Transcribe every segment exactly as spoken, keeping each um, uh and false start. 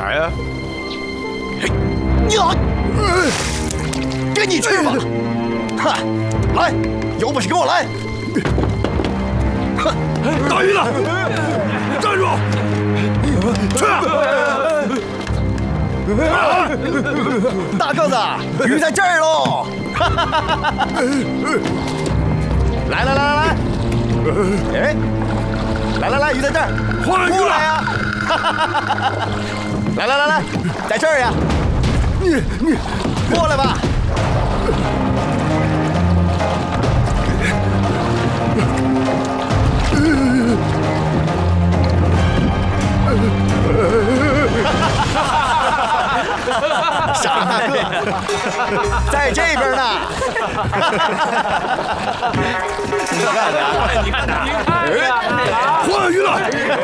来啊！ 呀！跟你去吧！哈，来，有本事跟我来！ 哼，大鱼呢？站住！去！啊！ 大个子，鱼在这儿喽！来来来来来！哎，来来来，鱼在这儿， 换鱼来呀！来来来来，在这儿呀！你你过来吧！傻大个，在这边呢。你看看， 你看看，你看看， 换鱼了！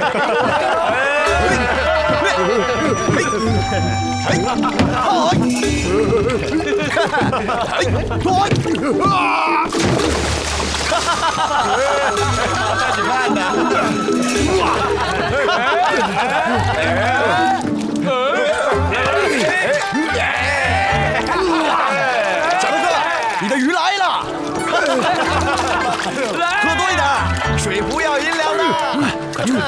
哎，你看呢？小大哥，你的鱼来了，喝多一点，水不要阴凉的。快去！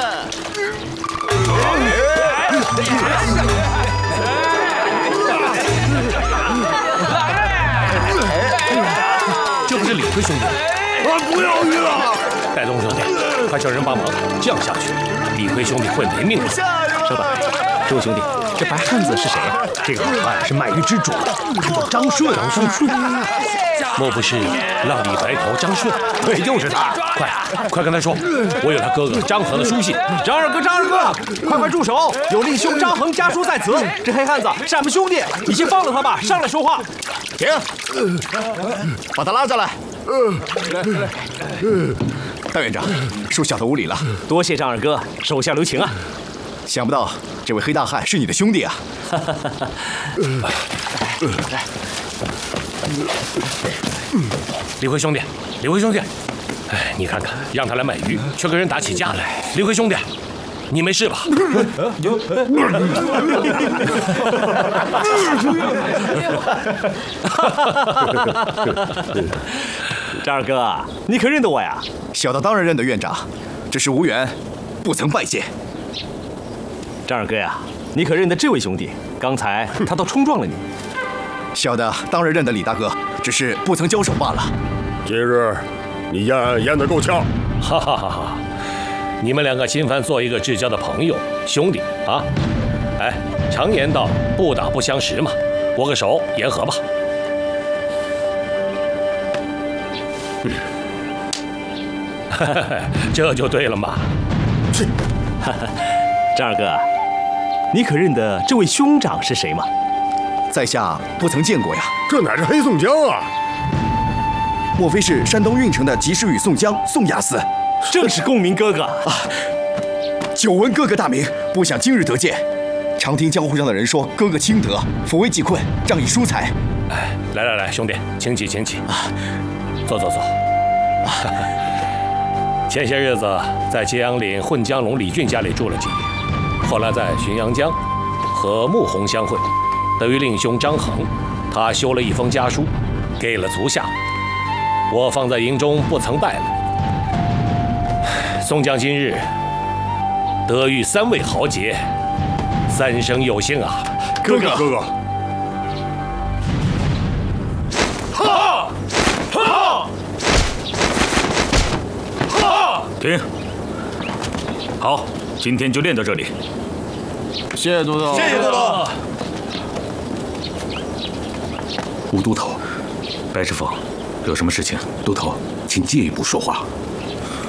这不是李逵兄弟？ 啊，不要鱼了！ 戴宗兄弟，快叫人帮忙降下去，李逵兄弟会没命了。 稍等，这位兄弟，这白汉子是谁呀？ 这个好汉是卖鱼之主，他叫张顺。张顺，莫不是浪里白头张顺？ 对，就是他。 快，快跟他说，我有他哥哥张衡的书信。 张二哥，张二哥，快快住手！有令兄张衡家书在此。这黑汉子是俺们兄弟，你先放了他吧，上来说话。 停，把他拉下来。大院长，恕小的无礼了。 多谢张二哥，手下留情啊。 想不到这位黑大汉是你的兄弟啊！ 李逵兄弟，李逵兄弟，哎，你看看，让他来买鱼，却跟人打起架来。李逵兄弟，你没事吧？ 张二哥，你可认得我呀？ 小的当然认得院长，只是无缘，不曾拜见。 张二哥呀，你可认得这位兄弟？刚才他倒冲撞了你。 小的当然认得李大哥，只是不曾交手罢了。 今日你演演得够呛， 哈哈哈哈！你们两个侵犯做一个至交的朋友兄弟啊！哎，常言道不打不相识嘛，握个手言和吧。嗯，这就对了嘛。 去，张二哥，你可认得这位兄长是谁吗？ 在下不曾见过呀。 这乃是黑宋江啊！ 莫非是山东运城的及时雨宋江宋押司？ 正是公明哥哥啊！ 久闻哥哥大名，不想今日得见。常听江湖上的人说，哥哥清德，扶危济困，仗义疏财。 哎，来来来，兄弟，请起，请起啊！坐坐坐。前些日子在揭阳岭混江龙李俊家里住了几夜，后来在浔阳江和穆弘相会，得于令兄张衡，他修了一封家书，给了足下，我放在营中不曾带来。宋江今日得遇三位豪杰，三生有幸啊！ 哥哥，哥哥， 哈哈哈！ 停！好，今天就练到这里。 谢谢都头， 谢谢都头。 吴都头，白师傅，有什么事情？都头，请借一步说话。